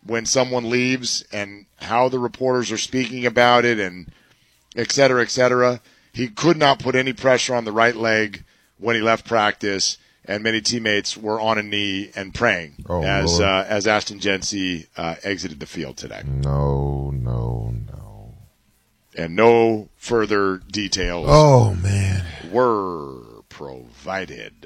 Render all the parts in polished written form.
when someone leaves and how the reporters are speaking about it and et cetera, et cetera. He could not put any pressure on the right leg when he left practice, and many teammates were on a knee and praying as Ashton Jency exited the field today. No. And no further details were provided.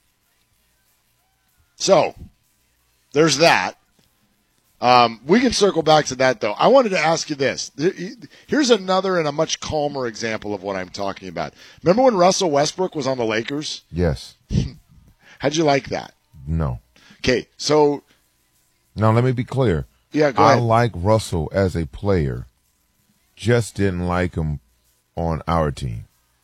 So, there's that. We can circle back to that, though. I wanted to ask you this. Here's another and a much calmer example of what I'm talking about. Remember when Russell Westbrook was on the Lakers? Yes. How'd you like that? No. Okay, so. Now, let me be clear. Yeah, go ahead. I like Russell as a player, just didn't like him on our team.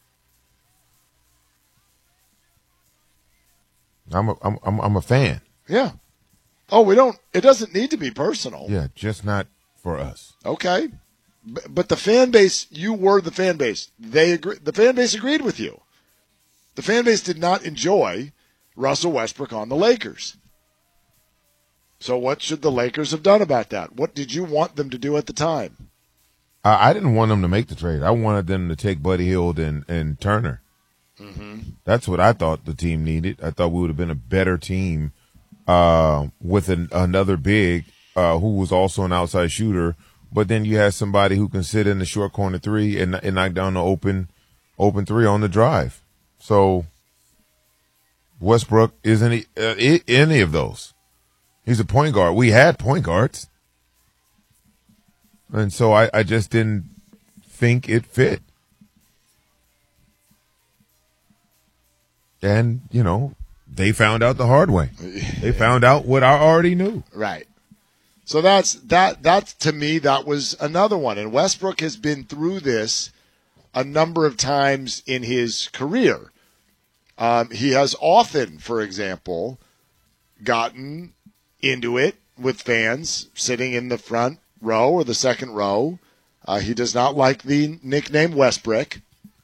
I'm a fan. Yeah. Oh, it doesn't need to be personal. Yeah, just not for us. Okay. But the fan base, you were the fan base. The fan base agreed with you. The fan base did not enjoy Russell Westbrook on the Lakers. So what should the Lakers have done about that? What did you want them to do at the time? I didn't want them to make the trade. I wanted them to take Buddy Hield and Turner. Mm-hmm. That's what I thought the team needed. I thought we would have been a better team with another big who was also an outside shooter. But then you had somebody who can sit in the short corner three and knock down the open three on the drive. So Westbrook isn't any of those. He's a point guard. We had point guards. And so I just didn't think it fit. And, they found out the hard way. They found out what I already knew. Right. So that's to me, that was another one. And Westbrook has been through this a number of times in his career. He has often, for example, gotten into it with fans sitting in the front row or the second row. He does not like the nickname Westbrick.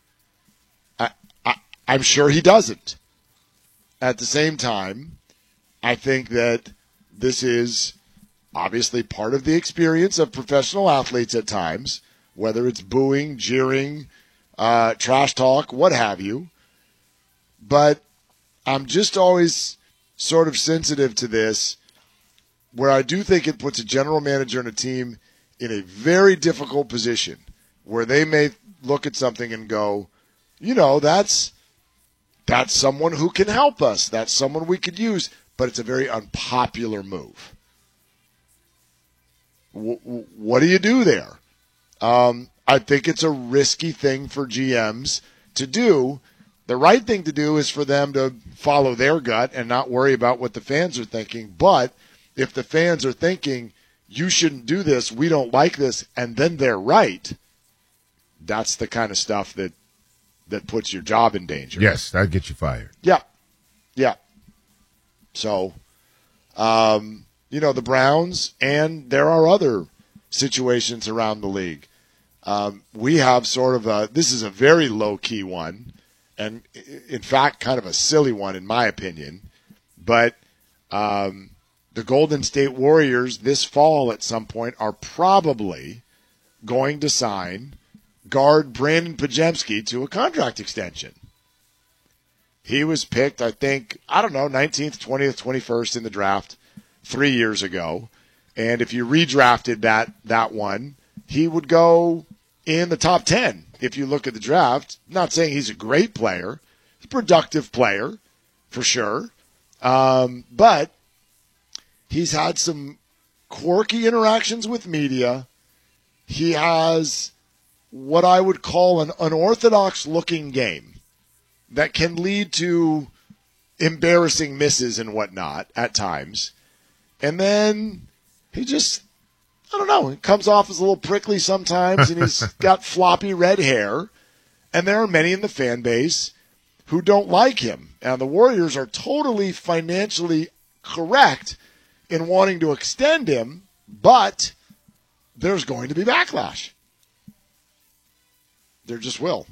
I'm sure he doesn't. At the same time, I think that this is obviously part of the experience of professional athletes at times, whether it's booing, jeering, trash talk, what have you. But I'm just always sort of sensitive to this, where I do think it puts a general manager and a team in a very difficult position, where they may look at something and go, that's someone who can help us. That's someone we could use, but it's a very unpopular move. What do you do there? I think it's a risky thing for GMs to do. The right thing to do is for them to follow their gut and not worry about what the fans are thinking. But if the fans are thinking, you shouldn't do this, we don't like this, and then they're right, that's the kind of stuff that puts your job in danger. Yes, that'd get you fired. Yeah. So, the Browns, and there are other situations around the league. We have sort of this is a very low-key one, and in fact, kind of a silly one in my opinion. But the Golden State Warriors this fall at some point are probably going to sign guard Brandon Podziemski to a contract extension. He was picked, I think, 19th, 20th, 21st in the draft 3 years ago. And if you redrafted that one, he would go in the top 10 if you look at the draft. Not saying he's a great player. He's a productive player, for sure. But he's had some quirky interactions with media. He has what I would call an unorthodox-looking game that can lead to embarrassing misses and whatnot at times. And then he just, he comes off as a little prickly sometimes, and he's got floppy red hair. And there are many in the fan base who don't like him. And the Warriors are totally financially correct in wanting to extend him, but there's going to be backlash. There just will.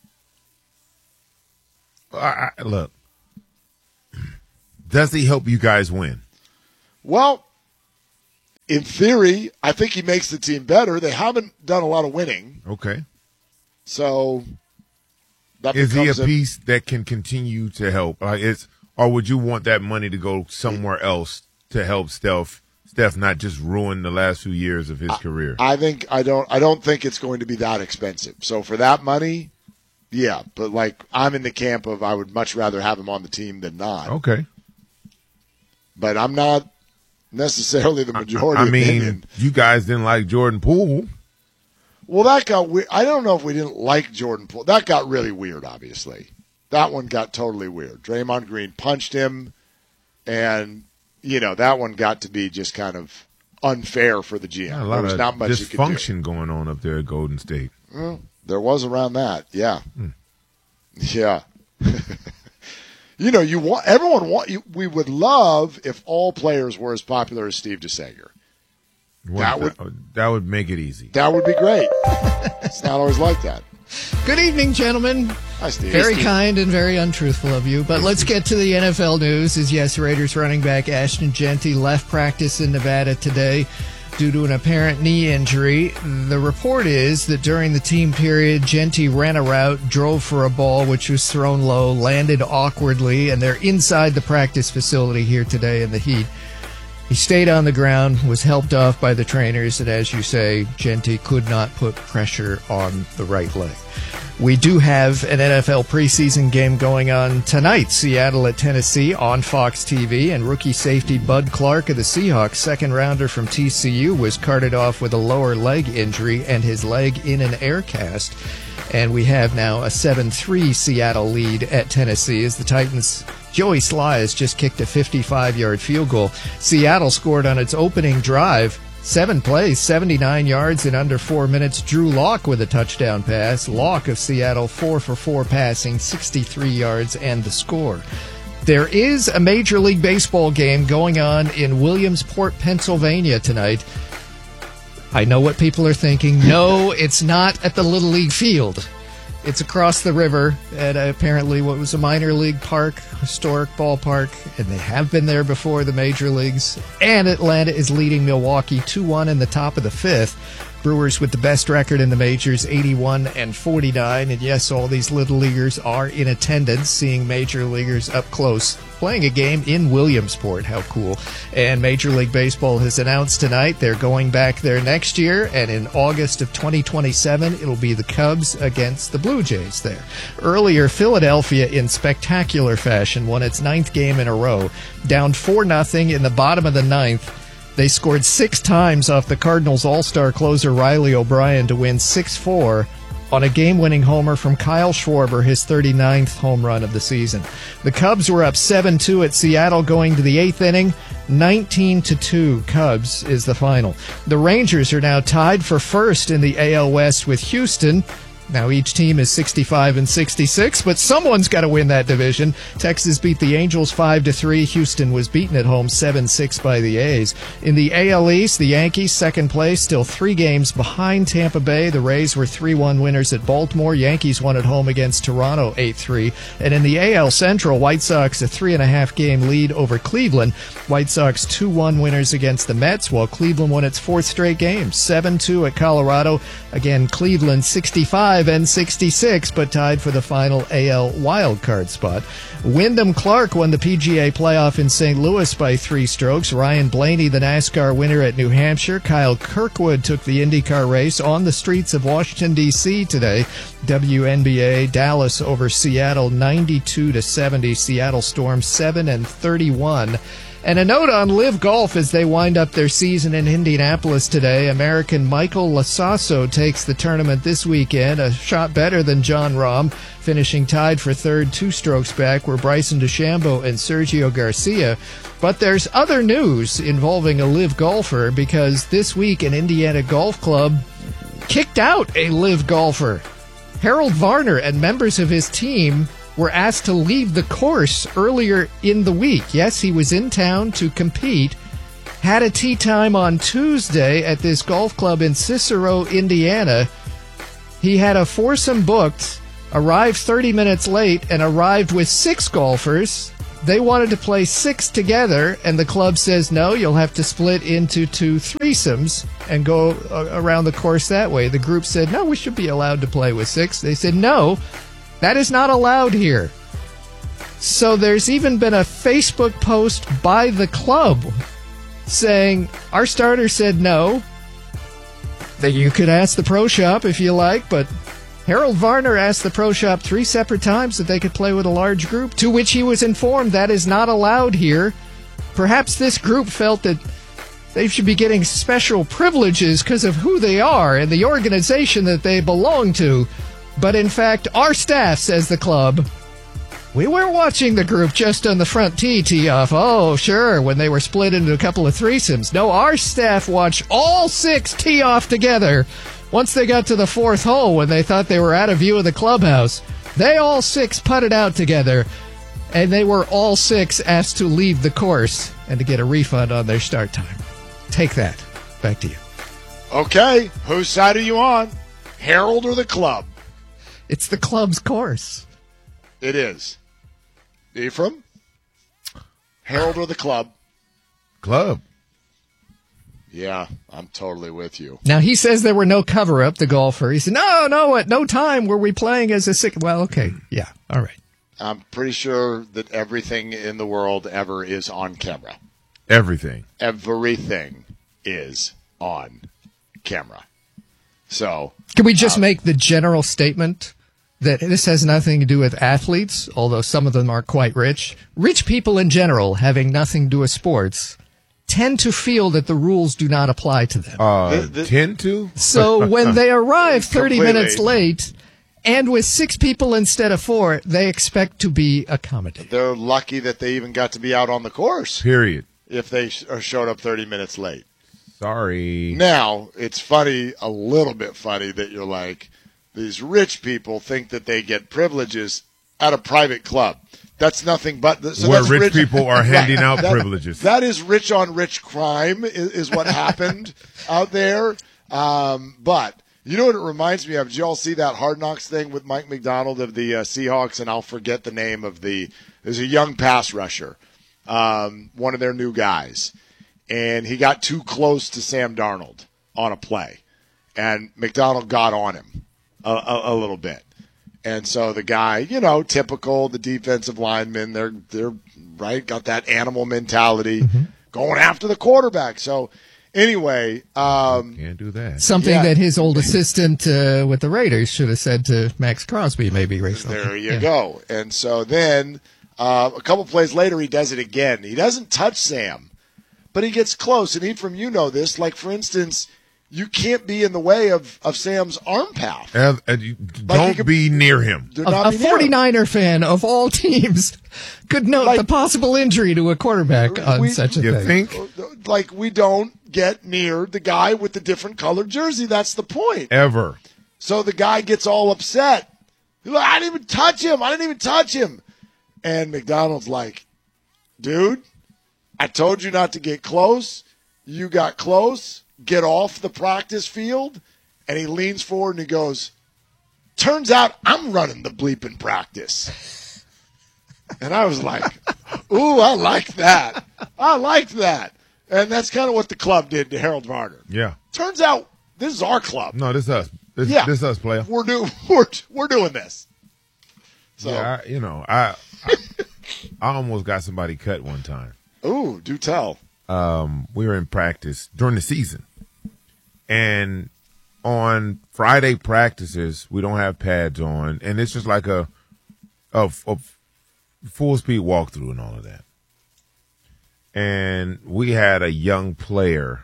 Look, does he help you guys win? Well, in theory, I think he makes the team better. They haven't done a lot of winning. Okay. So that is he a becomes piece that can continue to help? Or would you want that money to go somewhere else to help Steph not just ruin the last few years of his career? I don't think it's going to be that expensive. So for that money, yeah. But like I'm in the camp of I would much rather have him on the team than not. Okay. But I'm not necessarily the majority opinion. You guys didn't like Jordan Poole. Well, that got weird. I don't know if we didn't like Jordan Poole. That got really weird, obviously. That one got totally weird. Draymond Green punched him, and, that one got to be just kind of unfair for the GM. Yeah, a lot of not much dysfunction going on up there at Golden State. Well, there was around that, yeah. Yeah. We would love if all players were as popular as Steve DeSager. That would make it easy. That would be great. It's not always like that. Good evening, gentlemen. Hi, Steve. Very Steve. kind and very untruthful of you. But let's get to the NFL news. As Raiders running back Ashton Jeanty left practice in Nevada today due to an apparent knee injury. The report is that during the team period, Jeanty ran a route, drove for a ball which was thrown low, landed awkwardly, and they're inside the practice facility here today in the heat. He stayed on the ground, was helped off by the trainers, and as you say, Jeanty could not put pressure on the right leg. We do have an NFL preseason game going on tonight, Seattle at Tennessee on Fox TV, and rookie safety Bud Clark of the Seahawks, second rounder from TCU, was carted off with a lower leg injury and his leg in an air cast. And we have now a 7-3 Seattle lead at Tennessee as the Titans' Joey Sly has just kicked a 55-yard field goal. Seattle scored on its opening drive. 7 plays, 79 yards in under 4 minutes. Drew Lock with a touchdown pass. Lock of Seattle 4 for 4 passing, 63 yards and the score. There is a Major League Baseball game going on in Williamsport, Pennsylvania tonight. I know what people are thinking. No, it's not at the Little League field. It's across the river at apparently what was a minor league park, historic ballpark, and they have been there before the major leagues. And Atlanta is leading Milwaukee 2-1 in the top of the fifth. Brewers with the best record in the majors, 81-49. And yes, all these little leaguers are in attendance, seeing major leaguers up close, playing a game in Williamsport. How cool. And Major League Baseball has announced tonight they're going back there next year, and in August of 2027, it'll be the Cubs against the Blue Jays there. Earlier, Philadelphia, in spectacular fashion, won its 9th game in a row, down 4-0 in the bottom of the 9th. They scored 6 times off the Cardinals' all-star closer Riley O'Brien to win 6-4 on a game-winning homer from Kyle Schwarber, his 39th home run of the season. The Cubs were up 7-2 at Seattle going to the 8th inning. 19-2 Cubs is the final. The Rangers are now tied for first in the AL West with Houston. Now each team is 65-66, but someone's got to win that division. Texas beat the Angels 5-3. Houston was beaten at home 7-6 by the A's. In the AL East, the Yankees, second place, still 3 games behind Tampa Bay. The Rays were 3-1 winners at Baltimore. Yankees won at home against Toronto 8-3. And in the AL Central, White Sox a 3.5 game lead over Cleveland. White Sox 2-1 winners against the Mets, while Cleveland won its 4th straight game, 7-2 at Colorado. Again, Cleveland 65-66, but tied for the final AL wildcard spot. Wyndham Clark won the PGA playoff in St. Louis by 3 strokes. Ryan Blaney, the NASCAR winner at New Hampshire. Kyle Kirkwood took the IndyCar race on the streets of Washington, D.C. today. WNBA, Dallas over Seattle 92-70. Seattle Storm 7-31. And a note on Live Golf as they wind up their season in Indianapolis today. American Michael Lasasso takes the tournament this weekend, a shot better than John Rahm, finishing tied for 3rd, 2 strokes back, were Bryson DeChambeau and Sergio Garcia. But there's other news involving a Live golfer, because this week an Indiana Golf Club kicked out a Live golfer. Harold Varner and members of his team were asked to leave the course earlier in the week. Yes, he was in town to compete, had a tee time on Tuesday at this golf club in Cicero, Indiana. He had a foursome booked, arrived 30 minutes late, and arrived with 6 golfers. They wanted to play 6 together, and the club says, no, you'll have to split into 2 threesomes and go around the course that way. The group said, no, we should be allowed to play with 6. They said, no, that is not allowed here. So there's even been a Facebook post by the club saying, our starter said no. That you could ask the pro shop if you like, but Harold Varner asked the pro shop 3 separate times that they could play with a large group, to which he was informed that is not allowed here. Perhaps this group felt that they should be getting special privileges because of who they are and the organization that they belong to. But in fact, our staff, says the club, we were watching the group just on the front tee off. Oh, sure, when they were split into a couple of threesomes. No, our staff watched all 6 tee off together. Once they got to the 4th hole, when they thought they were out of view of the clubhouse, they all 6 putted out together, and they were all 6 asked to leave the course and to get a refund on their start time. Take that. Back to you. Okay, whose side are you on? Harold or the club? It's the club's course. It is. Ephraim? Harold or the club? Club. Yeah, I'm totally with you. Now, he says there were no cover-up, the golfer. He said, no, at no time were we playing as a 6. Well, okay, yeah, all right. I'm pretty sure that everything in the world ever is on camera. Everything. Everything is on camera. So, can we just make the general statement that this has nothing to do with athletes, although some of them are quite rich? Rich people in general, having nothing to do with sports, tend to feel that the rules do not apply to them. Tend to? So when they arrive 30 Completely. minutes late, and with 6 people instead of 4, they expect to be accommodated. they're lucky that they even got to be out on the course Period. if they showed up 30 minutes late. Sorry. Now, it's funny, a little bit funny, that you're like, these rich people think that they get privileges at a private club. That's nothing but Where rich people are handing out That- privileges. That is rich on rich crime is what happened out there. But you know what it reminds me of? Did you all see that Hard Knocks thing with Mike McDonald of the Seahawks? And I'll forget the name of there's a young pass rusher, one of their new guys. And he got too close to Sam Darnold on a play. And McDonald got on him a little bit. And so the guy, typical, the defensive linemen, they're right, got that animal mentality, going after the quarterback. So anyway, Can't do that. Something Yeah. that his old assistant with the Raiders should have said to Max Crosby maybe recently. there you Yeah. go. And so then a couple plays later, he does it again. He doesn't touch Sam, but he gets close. And Ephraim, you know this. Like, for instance, you can't be in the way of Sam's arm path. Don't be near him. Do A not be near him. 49er fan of all teams could note the possible injury to a quarterback on such a You thing. think? Like, we don't get near the guy with the different colored jersey. That's the point. Ever. So the guy gets all upset. He's like, I didn't even touch him. And McDonald's like, dude, I told you not to get close. You got close. Get off the practice field. And he leans forward and he goes, turns out I'm running the bleeping practice. And I was like, ooh, I like that. And that's kind of what the club did to Harold Varner. Yeah. Turns out this is our club. No, this is us. This is us, player. We're doing this. So, Yeah, I almost got somebody cut one time. ooh, do tell. We were in practice during the season. And on Friday practices, we don't have pads on. And it's just like a full speed walkthrough and all of that. And we had a young player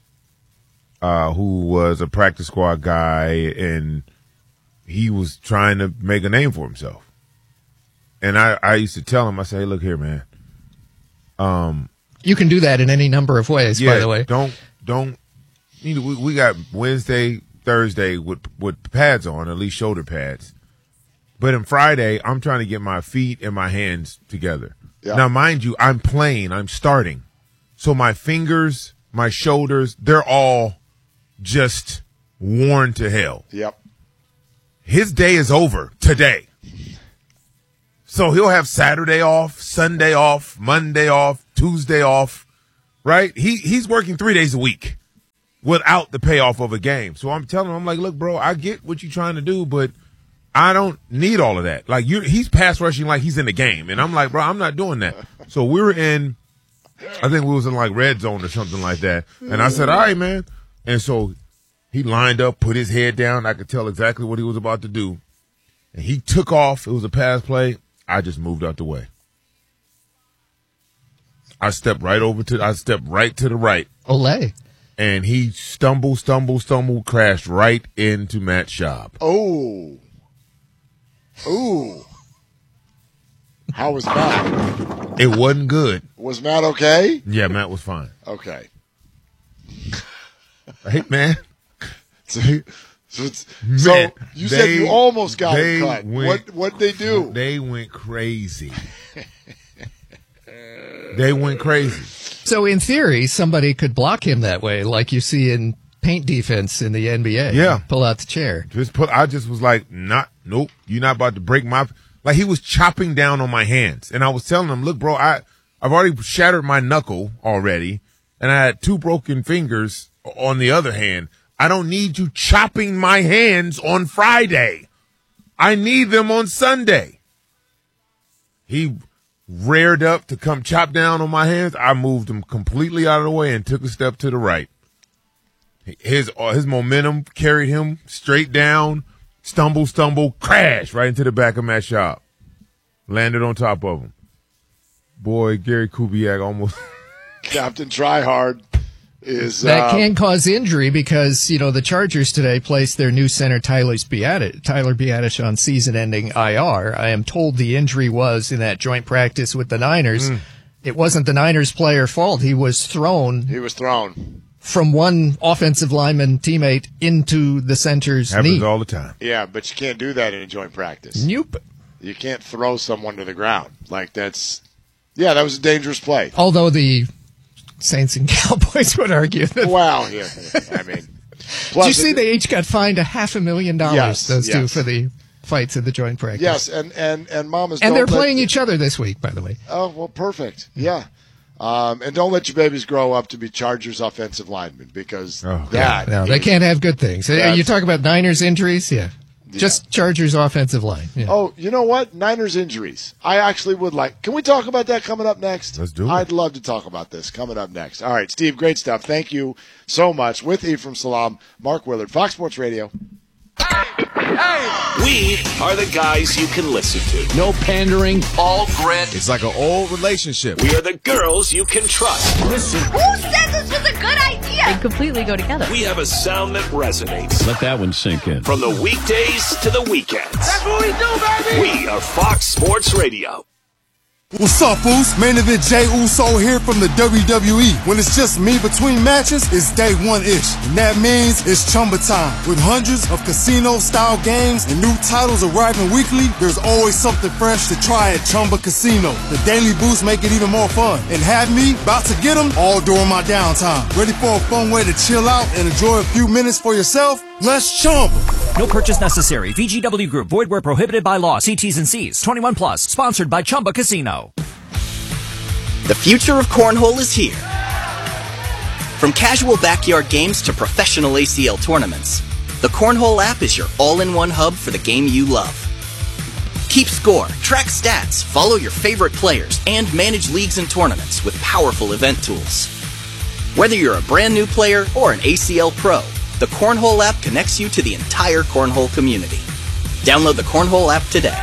who was a practice squad guy, and he was trying to make a name for himself. And I used to tell him, I say, hey, look here, man. You can do that in any number of ways, by the way. Don't. We got Wednesday, Thursday with pads on, at least shoulder pads. But on Friday, I'm trying to get my feet and my hands together. Yeah. Now, mind you, I'm playing. I'm starting. So my fingers, my shoulders, they're all just worn to hell. Yep. His day is over today. So he'll have Saturday off, Sunday off, Monday off, Tuesday off, right? He's working 3 days a week without the payoff of a game. So I'm telling him, I'm like, look, bro, I get what you're trying to do, but I don't need all of that. Like, he's pass rushing like he's in the game. And I'm like, bro, I'm not doing that. So we were in, I think we was in like red zone or something like that. And I said, all right, man. And so he lined up, put his head down. I could tell exactly what he was about to do. And he took off. It was a pass play. I just moved out the way. I stepped right to the right. Olay. And he stumbled, crashed right into Matt Schaub. Oh. Ooh. How was Matt? It wasn't good. Was Matt okay? Yeah, Matt was fine. Okay. Hey, man. So you said you almost got him cut. What'd they do? They went crazy. They went crazy. So in theory, somebody could block him that way, like you see in paint defense in the NBA. Yeah. Pull out the chair. I just was like, nope, you're not about to break my, like he was chopping down on my hands. And I was telling him, look, bro, I've already shattered my knuckle already. And I had 2 broken fingers on the other hand. I don't need you chopping my hands on Friday. I need them on Sunday. He reared up to come chop down on my hands. I moved him completely out of the way and took a step to the right. His momentum carried him straight down, stumble, crash right into the back of Matt Schaub. Landed on top of him. Boy, Gary Kubiak almost. Captain Tryhard. That can cause injury because, the Chargers today placed their new center, Tyler Biadasz, on season-ending IR. I am told the injury was in that joint practice with the Niners. It wasn't the Niners player fault. He was thrown from one offensive lineman teammate into the center's knee. Happens all the time. Yeah, but you can't do that in a joint practice. Nope. You can't throw someone to the ground. Like that was a dangerous play. Although the Saints and Cowboys would argue that. Wow, yeah. I mean, did you see they each got fined $500,000? Yes, those two for the fights in the joint practice. Yes, and mamas. And they're playing each other this week, by the way. Oh well, perfect. Yeah, and don't let your babies grow up to be Chargers offensive linemen because they can't have good things. You talk about Niners injuries, just Chargers offensive line. Yeah. Oh, you know what? Niners injuries. I actually would like. Can we talk about that coming up next? Let's do it. I'd love to talk about this coming up next. All right, Steve, great stuff. Thank you so much. With Ephraim Salaam, Mark Willard, Fox Sports Radio. We are the guys you can listen to. No pandering, all grit. It's like an old relationship. We are the girls you can trust. Listen. Who said this was a good idea? They completely go together. We have a sound that resonates. Let that one sink in. From the weekdays to the weekends. That's what we do, baby! We are Fox Sports Radio. What's up, Oos? Main event Jay Uso here from the WWE. When it's just me between matches, it's day one-ish. And that means it's Chumba time. With hundreds of casino-style games and new titles arriving weekly, there's always something fresh to try at Chumba Casino. The daily boosts make it even more fun. And have me about to get them all during my downtime. Ready for a fun way to chill out and enjoy a few minutes for yourself? Let's Chumba. No purchase necessary. VGW Group. Void where prohibited by law. See T's and C's. 21 plus. Sponsored by Chumba Casino. The future of cornhole is here. From casual backyard games to professional ACL tournaments, the Cornhole app is your all-in-one hub for the game you love. Keep score, track stats, follow your favorite players, and manage leagues and tournaments with powerful event tools. Whether you're a brand new player or an ACL pro, the Cornhole app connects you to the entire Cornhole community. Download the Cornhole app today.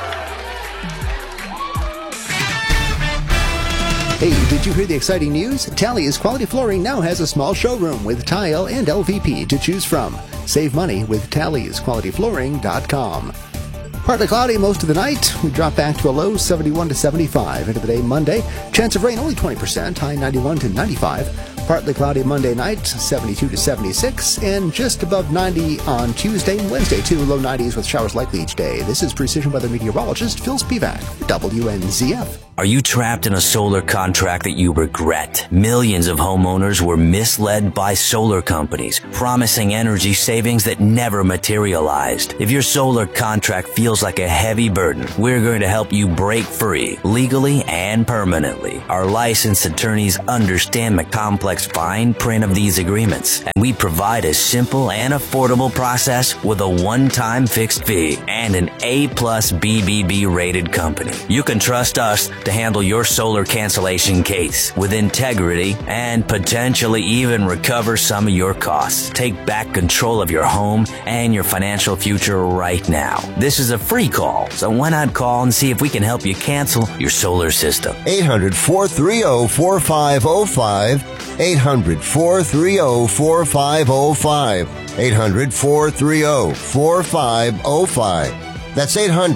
Hey, did you hear the exciting news? Tallia's Quality Flooring now has a small showroom with tile and LVP to choose from. Save money with TallyIsQualityFlooring.com. Partly cloudy most of the night. We drop back to a low 71 to 75. Into the day Monday, chance of rain only 20%, high 91 to 95. Partly cloudy Monday night, 72 to 76, and just above 90 on Tuesday and Wednesday too, low 90s with showers likely each day. This is Precision Weather Meteorologist Phil Spivak, WNZF. Are you trapped in a solar contract that you regret? Millions of homeowners were misled by solar companies, promising energy savings that never materialized. If your solar contract feels like a heavy burden, we're going to help you break free, legally and permanently. Our licensed attorneys understand the complex fine print of these agreements, and we provide a simple and affordable process with a one-time fixed fee and an A+ BBB rated company. You can trust us to handle your solar cancellation case with integrity and potentially even recover some of your costs. Take back control of your home and your financial future right now. This is a free call, so why not call and see if we can help you cancel your solar system? 800-430-4505. 800-430-4505. 800-430-4505. That's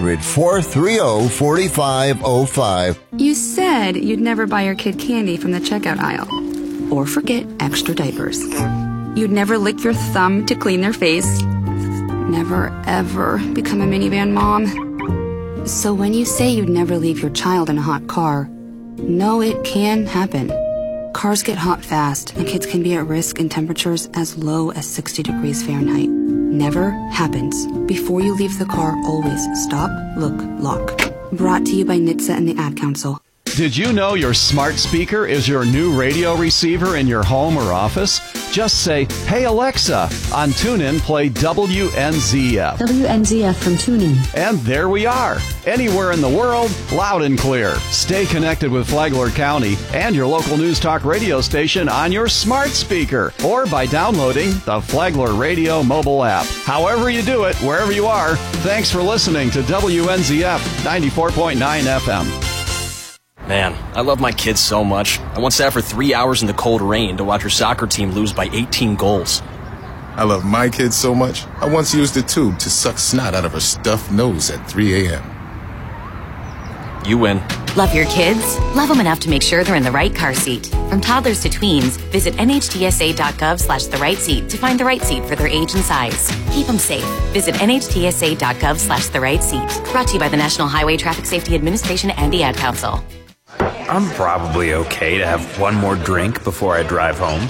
800-430-4505. You said you'd never buy your kid candy from the checkout aisle. Or forget extra diapers. You'd never lick your thumb to clean their face. Never, ever become a minivan mom. So when you say you'd never leave your child in a hot car, no, it can happen. Cars get hot fast, and kids can be at risk in temperatures as low as 60 degrees Fahrenheit. Never happens. Before you leave the car, always stop, look, lock. Brought to you by NHTSA and the Ad Council. Did you know your smart speaker is your new radio receiver in your home or office? Just say, "Hey Alexa," on TuneIn, play WNZF. WNZF from TuneIn. And there we are. Anywhere in the world, loud and clear. Stay connected with Flagler County and your local news talk radio station on your smart speaker or by downloading the Flagler Radio mobile app. However you do it, wherever you are, thanks for listening to WNZF 94.9 FM. Man, I love my kids so much. I once sat for 3 hours in the cold rain to watch her soccer team lose by 18 goals. I love my kids so much, I once used a tube to suck snot out of her stuffed nose at 3 a.m. You win. Love your kids? Love them enough to make sure they're in the right car seat. From toddlers to tweens, visit nhtsa.gov/the right seat to find the right seat for their age and size. Keep them safe. Visit nhtsa.gov/the right seat. Brought to you by the National Highway Traffic Safety Administration and the Ad Council. I'm probably okay to have one more drink before I drive home.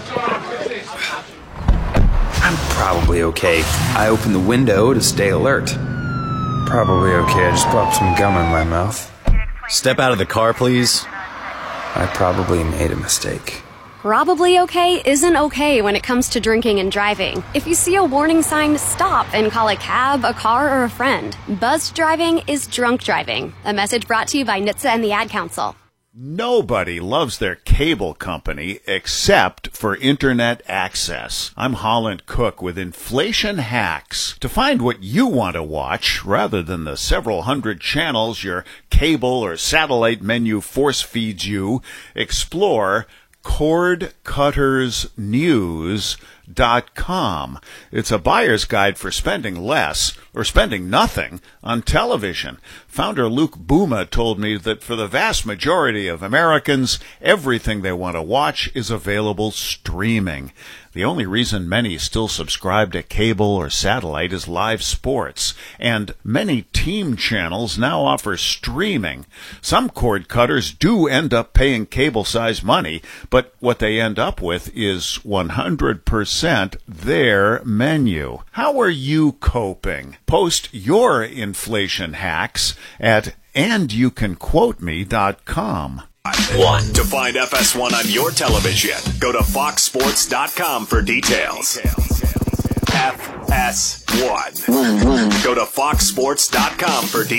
I'm probably okay. I open the window to stay alert. Probably okay. I just popped some gum in my mouth. Step out of the car, please. I probably made a mistake. Probably okay isn't okay when it comes to drinking and driving. If you see a warning sign, stop and call a cab, a car, or a friend. Buzzed driving is drunk driving. A message brought to you by NHTSA and the Ad Council. Nobody loves their cable company except for internet access. I'm Holland Cook with Inflation Hacks. To find what you want to watch, rather than the several hundred channels your cable or satellite menu force feeds you, explore cordcuttersnews.com. It's a buyer's guide for spending less or spending nothing on television. Founder Luke Buma told me that for the vast majority of Americans, everything they want to watch is available streaming. The only reason many still subscribe to cable or satellite is live sports, and many team channels now offer streaming. Some cord cutters do end up paying cable-sized money, but what they end up with is 100% their menu. How are you coping? Post your inflation hacks at andyoucanquoteme.com. 1. To find FS1 on your television, go to foxsports.com for details. FS1. Go to foxsports.com for details.